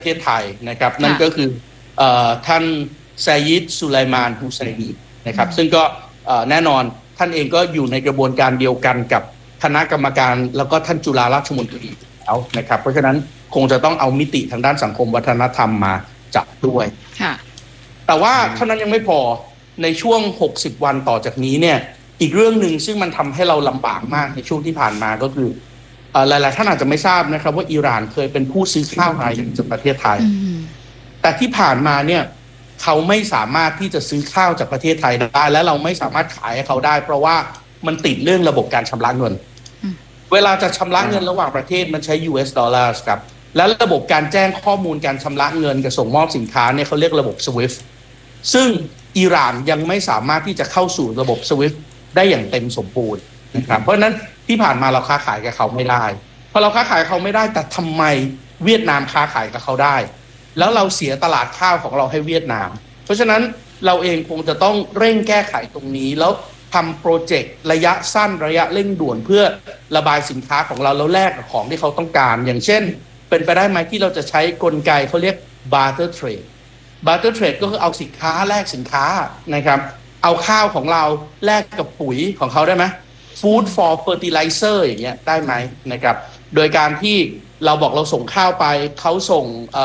เทศไทยนะครับนั่นก็คือท่านไซยิดสุไลมานฮุไซนีนะครับซึ่งก็แน่นอนท่านเองก็อยู่ในกระบวนการเดียวกันกับคณะกรรมการแล้วก็ท่านจุฬาราชมนตรีแล้วนะครับเพราะฉะนั้นคงจะต้องเอามิติทางด้านสังคมวัฒนธรรมมาจับด้วยแต่ว่าเท่านั้นยังไม่พอในช่วง60วันต่อจากนี้เนี่ยอีกเรื่องหนึ่งซึ่งมันทำให้เราลำบากมากในช่วงที่ผ่านมาก็คือหลายๆท่านอาจจะไม่ทราบนะครับว่าอิหร่านเคยเป็นผู้ซื้อข้าวรายใหญ่จากประเทศไทยแต่ที่ผ่านมาเนี่ยเขาไม่สามารถที่จะซื้อข้าวจากประเทศไทยได้และเราไม่สามารถขายให้เขาได้เพราะว่ามันติดเรื่องระบบการชำระเงินเวลาจะชำระเงินระหว่างประเทศมันใช้ US dollars ครับและระบบการแจ้งข้อมูลการชำระเงินกับส่งมอบสินค้าเนี่ยเขาเรียกระบบ SWIFT ซึ่งอิหร่านยังไม่สามารถที่จะเข้าสู่ระบบ SWIFT ได้อย่างเต็มสมบูรณ์นะครับเพราะฉะนั้นที่ผ่านมาเราค้าขายกับเขาไม่ได้พอเราค้าขายกับเขาไม่ได้แต่ทำไมเวียดนามค้าขายกับเขาได้แล้วเราเสียตลาดข้าวของเราให้เวียดนามเพราะฉะนั้นเราเองคงจะต้องเร่งแก้ไขตรงนี้แล้วทำโปรเจกต์ระยะสั้นระยะเร่งด่วนเพื่อระบายสินค้าของเราแล้วแลกกับของที่เขาต้องการอย่างเช่นเป็นไปได้ไหมที่เราจะใช้กลไกเขาเรียก barter trade barter trade ก็คือเอาสินค้าแลกสินค้านะครับเอาข้าวของเราแลกกับปุ๋ยของเขาได้ไหม food for fertilizer อย่างเงี้ยได้ไหมนะครับโดยการที่เราบอกเราส่งข้าวไปเขาส่ง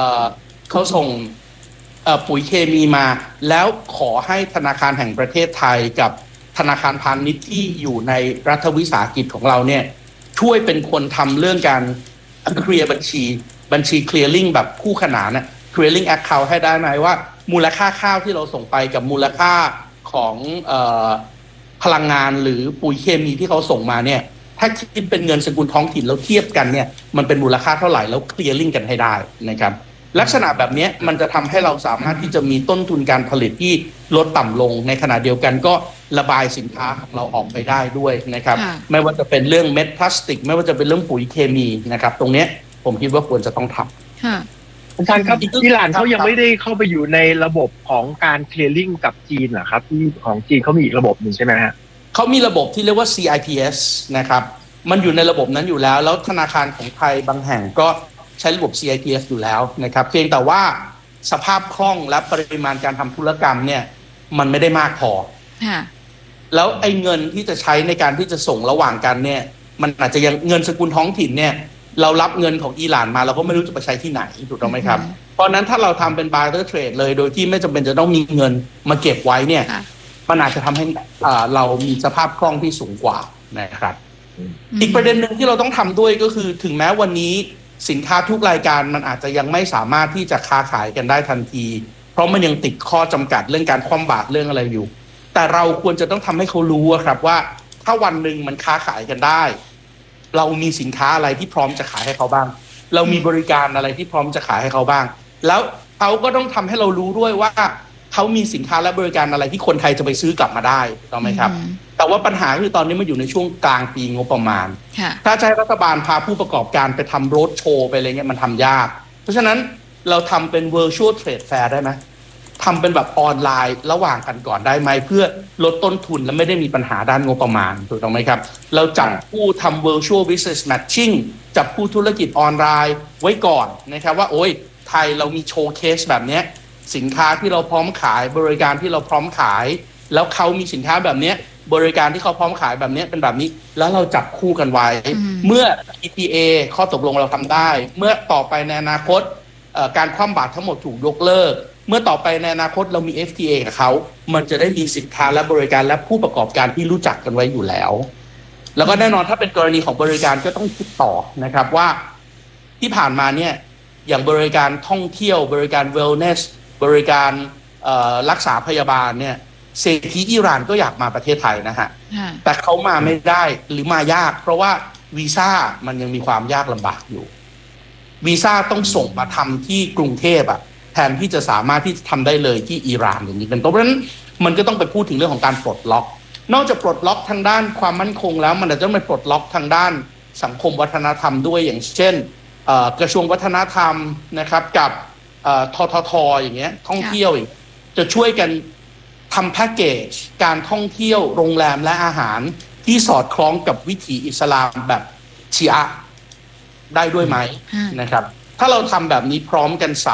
ปุ๋ยเคมีมาแล้วขอให้ธนาคารแห่งประเทศไทยกับธนาคารพาณิชย์ที่อยู่ในรัฐวิสาหกิจของเราเนี่ยช่วยเป็นคนทำเรื่องการเคลียร์บัญชีเคลียร์ลิงแบบคู่ขนานนะเคลียร์ลิงแอคเคาท์ให้ได้ไหมว่ามูลค่าข้าวที่เราส่งไปกับมูลค่าของพลังงานหรือปุ๋ยเคมีที่เขาส่งมาเนี่ยถ้าคิดเป็นเงินสกุลท้องถิ่นแล้วเทียบกันเนี่ยมันเป็นมูลค่าเท่าไหร่แล้วเคลียร์ลิงกันให้ได้นะครับลักษณะแบบนี้มันจะทำให้เราสามารถที่จะมีต้นทุนการผลิตที่ลดต่ำลงในขณะเดียวกันก็ระบายสินค้าของเราออกไปได้ด้วยนะครับไม่ว่าจะเป็นเรื่องเม็ดพลาสติกไม่ว่าจะเป็นเรื่องปุ๋ยเคมีนะครับตรงนี้ผมคิดว่าควรจะต้องทำอาจารย์ครับอิหร่านเขายังไม่ได้เข้าไปอยู่ในระบบของการเคลียร์ลิงกับจีนเหรอครับที่ของจีนเขามีอีกระบบหนึ่งใช่ไหมฮะเขามีระบบที่เรียกว่า CIPS นะครับมันอยู่ในระบบนั้นอยู่แล้วแล้วธนาคารของไทยบางแห่งก็ใช้ระบบ CIPS อยู่แล้วนะครับเพียงแต่ว่าสภาพคล่องและปริมาณการทำธุรกรรมเนี่ยมันไม่ได้มากพอแล้วไอ้เงินที่จะใช้ในการที่จะส่งระหว่างกันเนี่ยมันอาจจะยังเงินสกุลท้องถิ่นเนี่ยเรารับเงินของอิหร่านมาเราก็ไม่รู้จะไปใช้ที่ไหนถูกต้องไหมครับเพราะนั้นถ้าเราทำเป็น barter trade เลยโดยที่ไม่จำเป็นจะต้องมีเงินมาเก็บไว้เนี่ยมันอาจจะทำให้เรามีสภาพคล่องที่สูงกว่านะครับอีกประเด็นหนึ่งที่เราต้องทำด้วยก็คือถึงแม้วันนี้สินค้าทุกรายการมันอาจจะยังไม่สามารถที่จะค้าขายกันได้ทันทีเพราะมันยังติดข้อจำกัดเรื่องการคว่ำบาตรเรื่องอะไรอยู่แต่เราควรจะต้องทำให้เขารู้ครับว่าถ้าวันหนึ่งมันค้าขายกันได้เรามีสินค้าอะไรที่พร้อมจะขายให้เขาบ้างเรามีบริการอะไรที่พร้อมจะขายให้เขาบ้างแล้วเขาก็ต้องทำให้เรารู้ด้วยว่าเขามีสินค้าและบริการอะไรที่คนไทยจะไปซื้อกลับมาได้ถูกไหมครับแต่ว่าปัญหาคือตอนนี้มันอยู่ในช่วงกลางปีงบประมาณถ้าใช้รัฐบาลพาผู้ประกอบการไปทำโรดโชว์ไปอะไรเงี้ยมันทำยากเพราะฉะนั้นเราทำเป็น virtual trade fair ได้ไหมทำเป็นแบบออนไลน์ระหว่างกันก่อนได้ไหมเพื่อลดต้นทุนและไม่ได้มีปัญหาด้านงบประมาณถูกต้องไหมครับเราจับผู้ทำ virtual business matching จับผู้ธุรกิจออนไลน์ไว้ก่อนนะครับว่าโอ้ยไทยเรามีโชว์เคสแบบนี้สินค้าที่เราพร้อมขายบริการที่เราพร้อมขายแล้วเขามีสินค้าแบบนี้บริการที่เขาพร้อมขายแบบนี้เป็นแบบนี้แล้วเราจับคู่กันไว้เมื่อ EPA ข้อตกลงเราทำได้เมื่อต่อไปในอนาคตการคว่ำบาตรทั้งหมดถูกยกเลิกเมื่อต่อไปในอนาคตเรามี FTA กับเขามันจะได้มีสินค้าและบริการและผู้ประกอบการที่รู้จักกันไว้อยู่แล้วแล้วก็แน่นอนถ้าเป็นกรณีของบริการก็ต้องคิดต่อนะครับว่าที่ผ่านมาเนี่ยอย่างบริการท่องเที่ยวบริการ wellness บริการรักษาพยาบาลเนี่ยเศรษฐีอิหร่านก็อยากมาประเทศไทยนะฮะแต่เขามาไม่ได้หรือมายากเพราะว่าวีซ่ามันยังมีความยากลำบากอยู่วีซ่าต้องส่งมาทำที่กรุงเทพแทนที่จะสามารถที่จะทำได้เลยที่อิหร่านอย่างนี้เป็นต้นเพราะฉะนั้นมันก็ต้องไปพูดถึงเรื่องของการปลดล็อกนอกจากปลดล็อกทางด้านความมั่นคงแล้วมันอาจจะต้องไปปลดล็อกทางด้านสังคมวัฒนธรรมด้วยอย่างเช่นกระทรวงวัฒนธรรมนะครับกับททท.อย่างเงี้ยท่องเที่ยวอย่างจะช่วยกันทำแพ็กเกจการท่องเที่ยวโรงแรมและอาหารที่สอดคล้องกับวิถีอิสลามแบบชีอะห์ได้ด้วยไหมนะครับถ้าเราทำแบบนี้พร้อมกัน